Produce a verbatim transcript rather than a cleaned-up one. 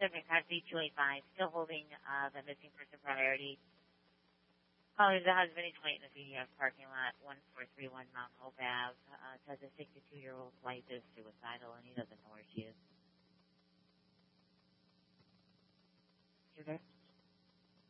Subject card three two eight five, still holding uh, the missing person priority. Caller, the husband is waiting in the V F parking lot, one four three one Mount Hope Ave. Uh, says a sixty-two-year-old wife is suicidal, and he doesn't know where she is.